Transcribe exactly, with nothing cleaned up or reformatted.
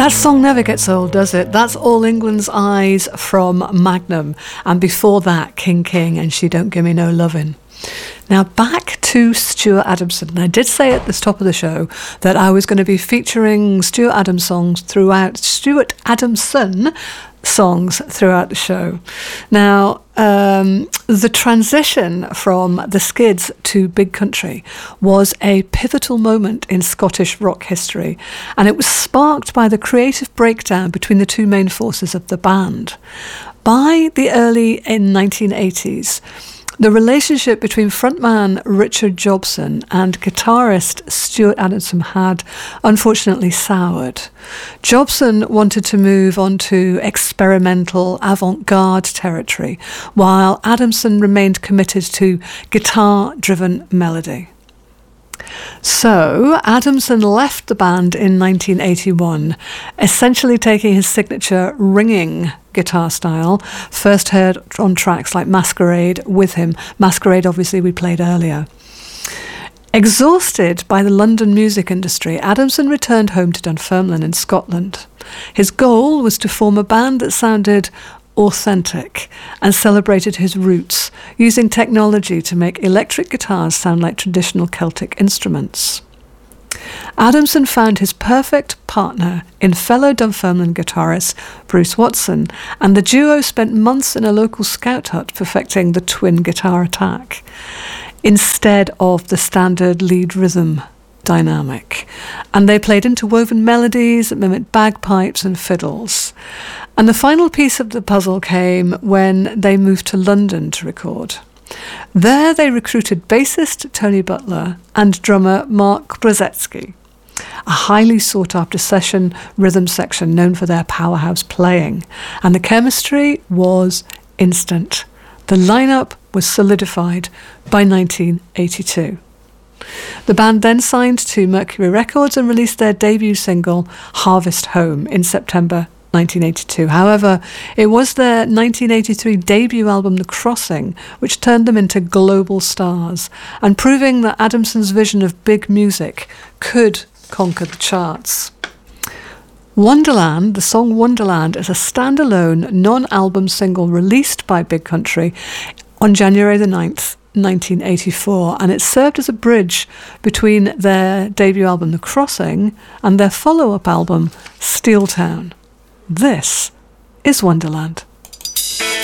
That song never gets old, does it? That's All England's Eyes from Magnum. And before that, King King and She Don't Give Me No Lovin'. Now back to Stuart Adamson. And I did say at the top of the show that I was going to be featuring Stuart Adams songs throughout, Stuart Adamson songs throughout the show. Now, um, the transition from the Skids to Big Country was a pivotal moment in Scottish rock history, and it was sparked by the creative breakdown between the two main forces of the band. By the early in nineteen eighties, the relationship between frontman Richard Jobson and guitarist Stuart Adamson had unfortunately soured. Jobson wanted to move on to experimental avant-garde territory, while Adamson remained committed to guitar-driven melody. So, Adamson left the band in nineteen eighty-one, essentially taking his signature ringing guitar style, first heard on tracks like Masquerade with him. Masquerade, obviously, we played earlier. Exhausted by the London music industry, Adamson returned home to Dunfermline in Scotland. His goal was to form a band that sounded authentic and celebrated his roots, using technology to make electric guitars sound like traditional Celtic instruments. Adamson found his perfect partner in fellow Dunfermline guitarist Bruce Watson, and the duo spent months in a local scout hut perfecting the twin guitar attack, instead of the standard lead rhythm dynamic. And they played interwoven melodies that mimicked bagpipes and fiddles. And the final piece of the puzzle came when they moved to London to record. There they recruited bassist Tony Butler and drummer Mark Brzezicki, a highly sought-after session rhythm section known for their powerhouse playing. And the chemistry was instant. The lineup was solidified by nineteen eighty-two. The band then signed to Mercury Records and released their debut single, Harvest Home, in September nineteen eighty-two. However, it was their nineteen eighty-three debut album, The Crossing, which turned them into global stars, and proving that Adamson's vision of big music could conquer the charts. Wonderland, the song Wonderland, is a standalone, non-album single released by Big Country on January the ninth, nineteen eighty-four, and it served as a bridge between their debut album, The Crossing, and their follow-up album, Steeltown. This is Wonderland.